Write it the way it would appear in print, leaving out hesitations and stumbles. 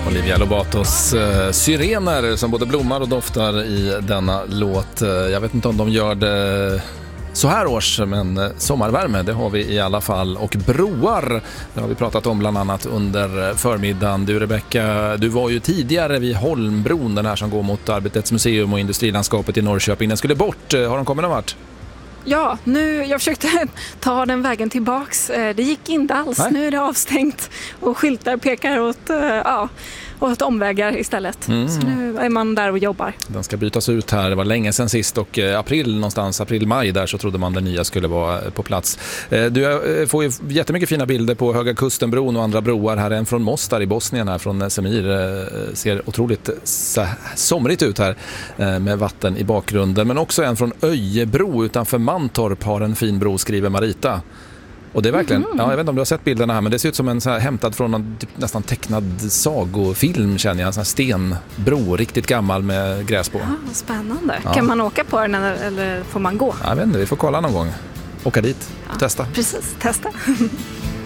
Olivia Lobatos syrener som både blommar och doftar i denna låt. Jag vet inte om de gör det så här års, men sommarvärme, det har vi i alla fall. Och broar, det har vi pratat om bland annat under förmiddagen. Du, Rebecka, du var ju tidigare vid Holmbron, den här som går mot Arbetets museum och industrilandskapet i Norrköping. Den skulle bort. Har de kommit någon vart? Ja, jag försökte ta den vägen tillbaks. Det gick inte alls. Nej. Nu är det avstängt och skyltar pekar åt omvägar istället. Så nu är man där och jobbar. Den ska bytas ut här. Det var länge sedan sist och april-maj där så trodde man den nya skulle vara på plats. Du får ju jättemycket fina bilder på Höga Kustenbron och andra broar här. En från Mostar i Bosnien här från Semir ser otroligt somrigt ut här med vatten i bakgrunden. Men också en från Öjebro utanför Mantorp har en fin bro, skriver Marita. Och det är verkligen, jag vet inte om du har sett bilderna här, men det ser ut som en så här hämtad från en nästan tecknad sagofilm, känner jag. En sån här stenbro, riktigt gammal med gräs på. Ja, spännande. Ja. Kan man åka på den eller får man gå? Jag vet inte, vi får kolla någon gång. Åka dit och testa. Precis, testa.